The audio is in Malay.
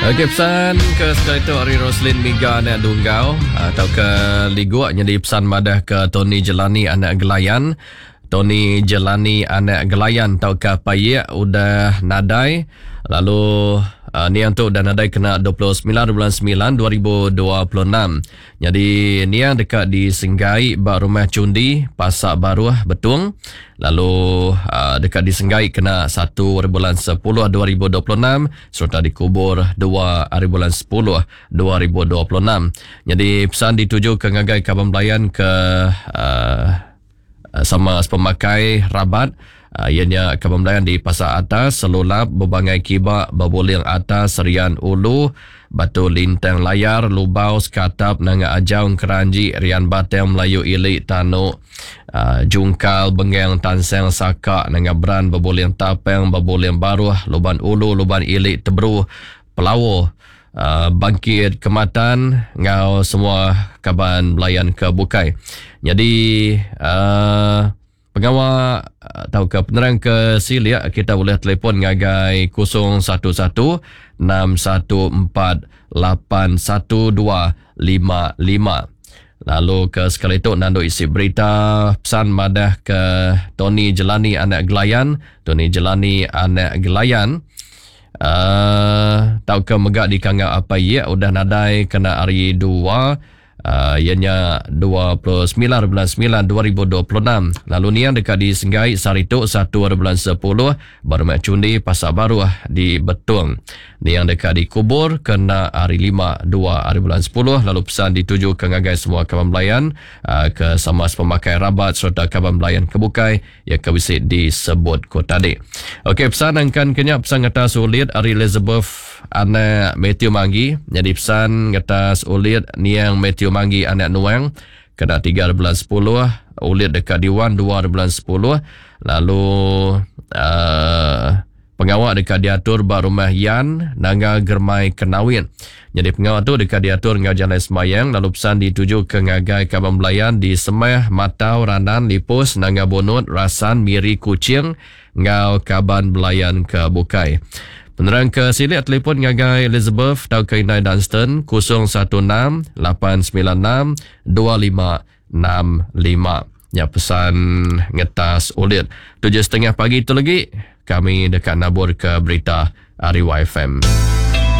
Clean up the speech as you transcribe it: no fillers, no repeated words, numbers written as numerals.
Okey, pesan ke sekali tu Ari Roslin Miga anak Dunggau atau ke Ligua jadi pesan madah ke Tony Jelani anak Gelayan. Tony Jelani anak Gelayan tau ke Payak udah nadai. Lalu ni yang tu udah nadai kena 29 bulan 9 2026. Jadi ni yang dekat di Senggai bak rumah cundi Pasar Baru Betung. Lalu dekat di Senggai kena 1 bulan 10 2026 serta dikubur 2 bulan 10 2026. Jadi pesan dituju ke ngagai Kaban Belayan ke sama pemakai rabat. Ianya Kaban Belayan di Pasar Atas, Selulap, Berbangai Kibak, Berbuling Atas, Rian Ulu, Batu Lintang Layar, Lubau, Sekatap, Nanga Ajaung, Keranji, Rian Batang, Melayu Ilik, Tanuk, Jungkal, Bengang, Tanseng, Sakak, Nanga Beran, Berbuling Tapeng, Berbuling Baruh, Luban Ulu, Luban Ilik, Tebru, Pelawo, Bangkit, Kematan, ngau semua Kaban Belayan ke Bukai. Jadi pengawal atau ke penerang ke Silia kita boleh telefon ngagai 011-118-11255. Lalu ke sekali itu Nando isi berita pesan madah ke Tony Jelani anak Gelayan. Tony Jelani anak Gelayan tahu ke megak di Kangau apa ya udah nadai kena hari 2 ianya 29 bulan 9 2026. Lalu ni yang dekat di Senggai Sarituk 1 bulan 10 baru mak cundi Pasar Baru di Betung. Ni yang dekat di Kubur kena hari 5 2 bulan 10. Lalu pesan dituju ke ngagai semua Kaban Belayan ke sama pemakai rabat serta Kaban Belayan ke Bukai yang kewisit disebut kota tadi. Okey, pesan angkan kenyak pesan ngata sulit Ari Elizabeth anak Matthew Manggi. Jadi pesan ngata sulit ni yang Matthew Manggi anak Nuang kena 3 bulan 10 ulit dekat Diwan 2 bulan 10. Lalu pengawal dekat diatur bar rumah Yan Nanga Germai Kenawin. Jadi pengawal tu dekat diatur ngau jalan semayang. Lalu pesan dituju ke ngagai Kaban Belayan di Semah, Matau, Ranan, Lipus, Nanga Bonut, Rasan, Miri, Kucing ngau Kaban Belayan ke Bukai. Penerang ke Silik telefon ngagai Elizabeth tau ke Inai Dunstan 016-896-2565. Ya pesan ngetas ulit 7.30 pagi itu lagi kami dekat nabur ke berita Ariwa FM.